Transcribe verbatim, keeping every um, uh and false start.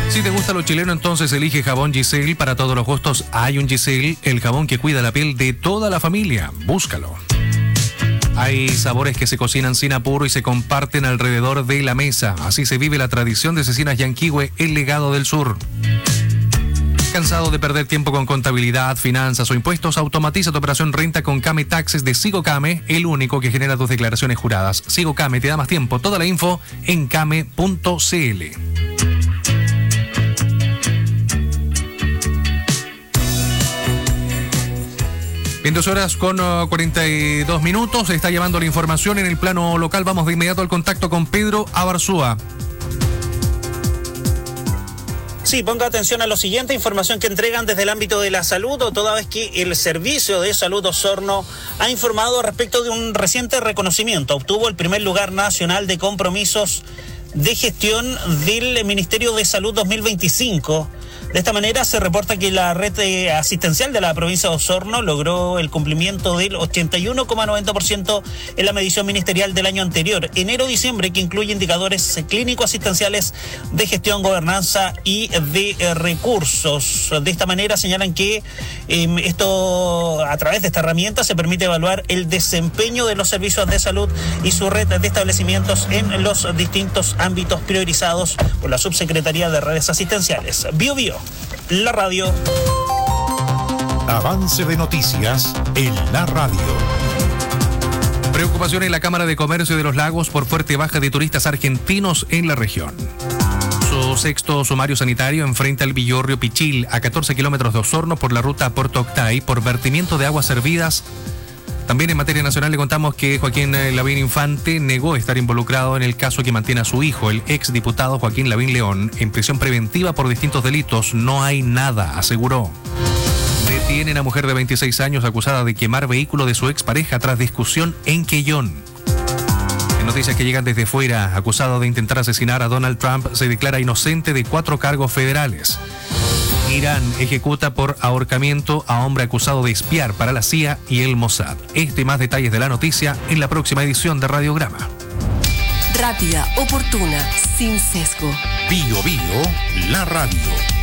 Si te gusta lo chileno, entonces elige jabón Giselle. Para todos los gustos hay un Giselle, el jabón que cuida la piel de toda la familia. Búscalo. Hay sabores que se cocinan sin apuro y se comparten alrededor de la mesa. Así se vive la tradición de Cecinas Yanquihue, el legado del sur. ¿Cansado de perder tiempo con contabilidad, finanzas o impuestos? Automatiza tu operación renta con Came Taxes de SigoCame, el único que genera tus declaraciones juradas. SigoCame te da más tiempo. Toda la info en came punto cl. En dos horas con uh, cuarenta y dos minutos se está llevando la información en el plano local. Vamos de inmediato al contacto con Pedro Abarzúa. Sí, ponga atención a lo siguiente, información que entregan desde el ámbito de la salud, o toda vez que el Servicio de Salud Osorno ha informado respecto de un reciente reconocimiento. Obtuvo el primer lugar nacional de compromisos de gestión del Ministerio de Salud dos mil veinticinco. De esta manera se reporta que la red eh, asistencial de la provincia de Osorno logró el cumplimiento del ochenta y uno coma noventa por ciento en la medición ministerial del año anterior, enero-diciembre, que incluye indicadores clínico-asistenciales de gestión, gobernanza y de eh, recursos. De esta manera señalan que eh, esto, a través de esta herramienta, se permite evaluar el desempeño de los servicios de salud y su red de establecimientos en los distintos ámbitos priorizados por la Subsecretaría de Redes Asistenciales. Bio Bio, la radio. Avance de noticias en la radio. Preocupación en la Cámara de Comercio de los Lagos por fuerte baja de turistas argentinos en la región. Su sexto sumario sanitario enfrenta al Villorrio Pichil, a catorce kilómetros de Osorno, por la ruta Puerto Octay, por vertimiento de aguas servidas. También en materia nacional le contamos que Joaquín Lavín Infante negó estar involucrado en el caso que mantiene a su hijo, el exdiputado Joaquín Lavín León, en prisión preventiva por distintos delitos. No hay nada, aseguró. Detienen a mujer de veintiséis años acusada de quemar vehículo de su expareja tras discusión en Quellón. En noticias que llegan desde fuera, acusado de intentar asesinar a Donald Trump, se declara inocente de cuatro cargos federales. Irán ejecuta por ahorcamiento a hombre acusado de espiar para la C I A y el Mossad. Este y más detalles de la noticia en la próxima edición de Radiograma. Rápida, oportuna, sin sesgo. Bio Bio, la radio.